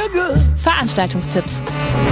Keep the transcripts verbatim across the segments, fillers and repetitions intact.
Veranstaltungstipps.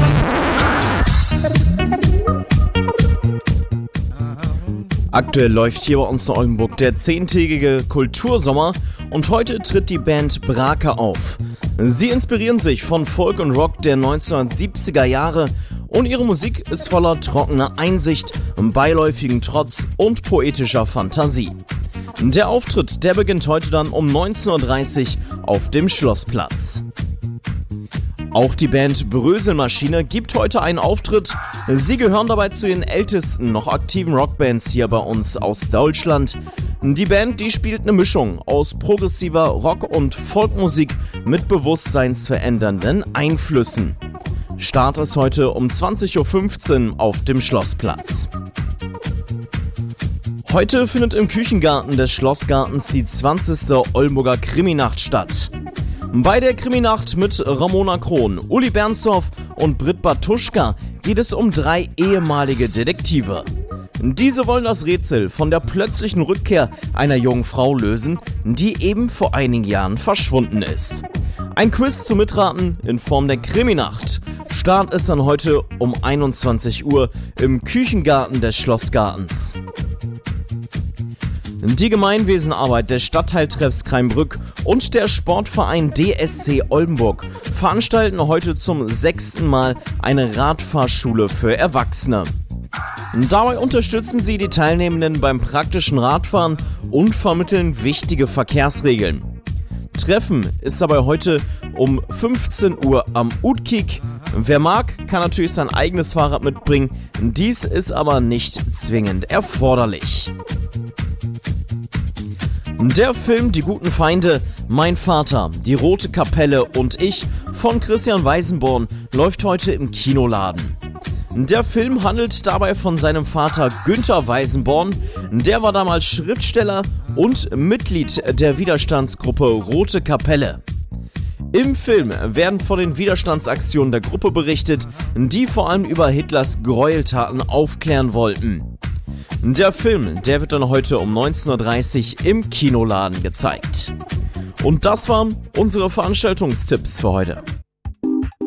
Aktuell läuft hier bei uns in Oldenburg der zehntägige Kultursommer und heute tritt die Band Brake auf. Sie inspirieren sich von Folk und Rock der neunzehnhundertsiebziger Jahre und ihre Musik ist voller trockener Einsicht, beiläufigen Trotz und poetischer Fantasie. Der Auftritt, der beginnt heute dann um neunzehn Uhr dreißig auf dem Schlossplatz. Auch die Band Bröselmaschine gibt heute einen Auftritt. Sie gehören dabei zu den ältesten noch aktiven Rockbands hier bei uns aus Deutschland. Die Band, die spielt eine Mischung aus progressiver Rock- und Folkmusik mit bewusstseinsverändernden Einflüssen. Start ist heute um zwanzig Uhr fünfzehn auf dem Schlossplatz. Heute findet im Küchengarten des Schlossgartens die zwanzigste Oldenburger Kriminacht statt. Bei der Kriminacht mit Ramona Krohn, Uli Bernsdorf und Britt Bartuschka geht es um drei ehemalige Detektive. Diese wollen das Rätsel von der plötzlichen Rückkehr einer jungen Frau lösen, die eben vor einigen Jahren verschwunden ist. Ein Quiz zum Mitraten in Form der Kriminacht. Start ist dann heute um einundzwanzig Uhr im Küchengarten des Schlossgartens. Die Gemeinwesenarbeit des Stadtteiltreffs Kraimbrück und der Sportverein D S C Oldenburg veranstalten heute zum sechsten Mal eine Radfahrschule für Erwachsene. Dabei unterstützen sie die Teilnehmenden beim praktischen Radfahren und vermitteln wichtige Verkehrsregeln. Treffen ist dabei heute um fünfzehn Uhr am Utkik. Wer mag, kann natürlich sein eigenes Fahrrad mitbringen, dies ist aber nicht zwingend erforderlich. Der Film Die guten Feinde, Mein Vater, Die Rote Kapelle und ich von Christian Weisenborn läuft heute im Kinoladen. Der Film handelt dabei von seinem Vater Günther Weisenborn, der war damals Schriftsteller und Mitglied der Widerstandsgruppe Rote Kapelle. Im Film werden von den Widerstandsaktionen der Gruppe berichtet, die vor allem über Hitlers Gräueltaten aufklären wollten. Der Film, der wird dann heute um neunzehn Uhr dreißig im Kinoladen gezeigt. Und das waren unsere Veranstaltungstipps für heute.